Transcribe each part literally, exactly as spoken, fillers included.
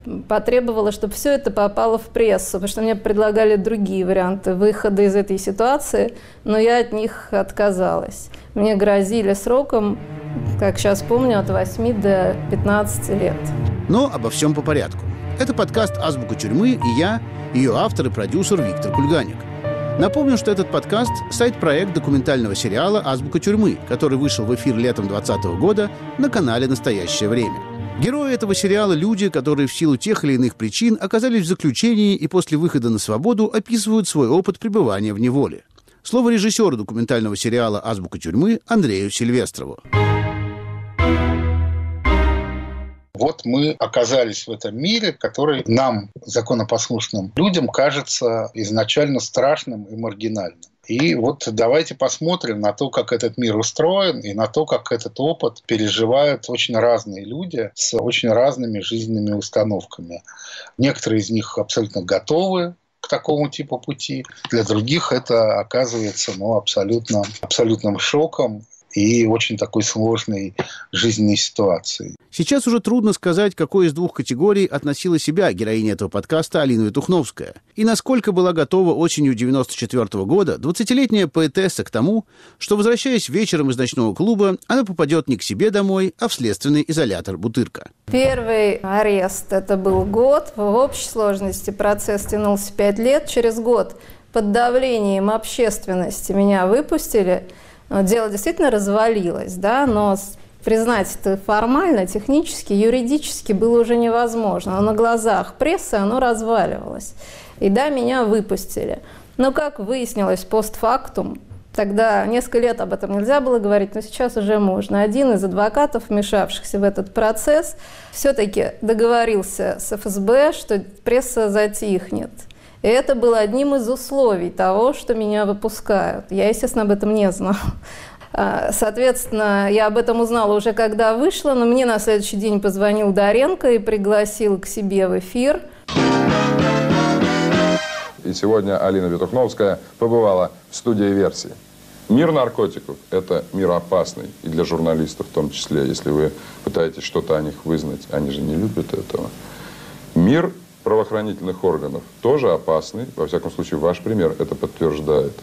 Потребовала, чтобы все это попало в прессу, потому что мне предлагали другие варианты выхода из этой ситуации, но я от них отказалась. Мне грозили сроком, как сейчас помню, от восьми до пятнадцати лет. Но обо всем по порядку. Это подкаст «Азбука тюрьмы» и я, ее автор и продюсер Виктор Кульганик. Напомню, что этот подкаст – сайт-проект документального сериала «Азбука тюрьмы», который вышел в эфир летом двадцатого года на канале «Настоящее время». Герои этого сериала – люди, которые в силу тех или иных причин оказались в заключении и после выхода на свободу описывают свой опыт пребывания в неволе. Слово режиссеру документального сериала «Азбука тюрьмы» Андрею Сильвестрову. Вот мы оказались в этом мире, который нам, законопослушным людям, кажется изначально страшным и маргинальным. И вот давайте посмотрим на то, как этот мир устроен, и на то, как этот опыт переживают очень разные люди с очень разными жизненными установками. Некоторые из них абсолютно готовы к такому типу пути. Для других это оказывается ну, абсолютно, абсолютным шоком и очень такой сложной жизненной ситуацией. Сейчас уже трудно сказать, к какой из двух категорий относила себя героиня этого подкаста Алина Витухновская и насколько была готова осенью девяносто четвёртого года двадцатилетняя поэтесса к тому, что, возвращаясь вечером из ночного клуба, она попадет не к себе домой, а в следственный изолятор Бутырка. Первый арест – это был год. В общей сложности процесс тянулся пять лет. Через год под давлением общественности меня выпустили. Дело действительно развалилось, да, но признать это формально, технически, юридически было уже невозможно. Но на глазах прессы оно разваливалось. И да, меня выпустили. Но, как выяснилось постфактум, тогда несколько лет об этом нельзя было говорить, но сейчас уже можно. Один из адвокатов, вмешавшихся в этот процесс, все-таки договорился с эф эс бэ, что пресса затихнет. И это было одним из условий того, что меня выпускают. Я, естественно, об этом не знала. Соответственно, я об этом узнала уже когда вышла, но мне на следующий день позвонил Доренко и пригласил к себе в эфир. И сегодня Алина Витухновская побывала в студии «Версии». Мир наркотиков – это мир опасный, и для журналистов в том числе, если вы пытаетесь что-то о них вызнать, они же не любят этого. Мир правоохранительных органов тоже опасный, во всяком случае, ваш пример это подтверждает.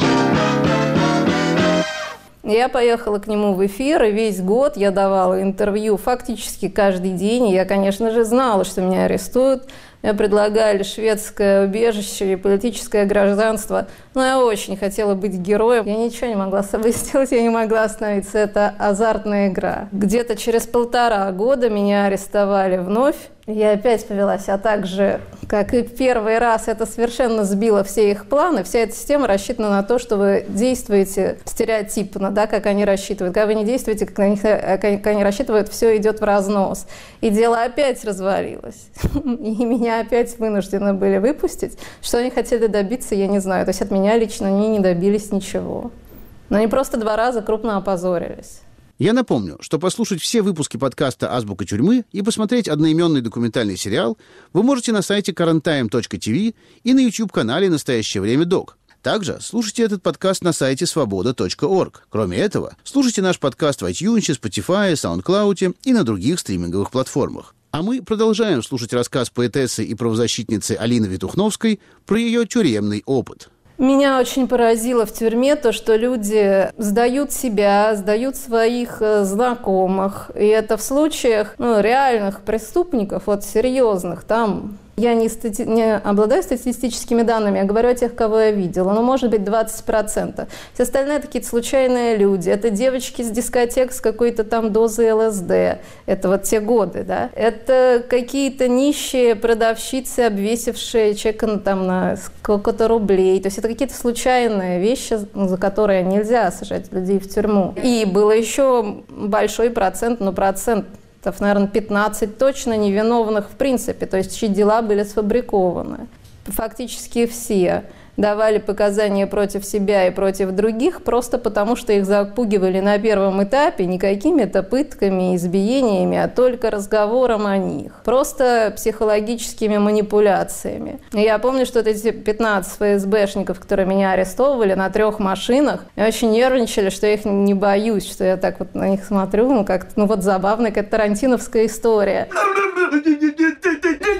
Я поехала к нему в эфир, и весь год я давала интервью фактически каждый день. И я, конечно же, знала, что меня арестуют. Мне предлагали шведское убежище и политическое гражданство. Но я очень хотела быть героем. Я ничего не могла с собой сделать, я не могла остановиться. Это азартная игра. Где-то через полтора года меня арестовали вновь. Я опять повела себя так же, как и в первый раз. Это совершенно сбило все их планы. Вся эта система рассчитана на то, что вы действуете стереотипно, да, как они рассчитывают. Когда вы не действуете, как они, как они рассчитывают, все идет в разнос. И дело опять развалилось. И меня опять вынуждены были выпустить. Что они хотели добиться, я не знаю. То есть от меня лично они не добились ничего. Но они просто два раза крупно опозорились. Я напомню, что послушать все выпуски подкаста «Азбука тюрьмы» и посмотреть одноименный документальный сериал вы можете на сайте карент тайм точка ти ви и на YouTube-канале «Настоящее время Док». Также слушайте этот подкаст на сайте свобода точка орг. Кроме этого, слушайте наш подкаст в iTunes, Spotify, SoundCloud и на других стриминговых платформах. А мы продолжаем слушать рассказ поэтессы и правозащитницы Алины Витухновской про ее тюремный опыт. Меня очень поразило в тюрьме то, что люди сдают себя, сдают своих знакомых. И это в случаях ну, реальных преступников, вот серьезных, там... Я не, стати... не обладаю статистическими данными, я говорю о тех, кого я видела. Но может быть двадцать процентов. Все остальные это какие-то случайные люди. Это девочки с дискотек с какой-то там дозой эл эс дэ. Это вот те годы, да. Это какие-то нищие продавщицы, обвесившие чека там на сколько-то рублей. То есть это какие-то случайные вещи, за которые нельзя сажать людей в тюрьму. И было еще большой процент, ну процент, наверное, пятнадцать точно невиновных в принципе, то есть чьи дела были сфабрикованы. Фактически все давали показания против себя и против других просто потому, что их запугивали на первом этапе не какими-то пытками, избиениями, а только разговором о них. Просто психологическими манипуляциями. И я помню, что вот эти пятнадцать эф эс бэшников, которые меня арестовывали на трех машинах, очень нервничали, что я их не боюсь, что я так вот на них смотрю, ну как-то, ну вот забавная какая-то тарантиновская история.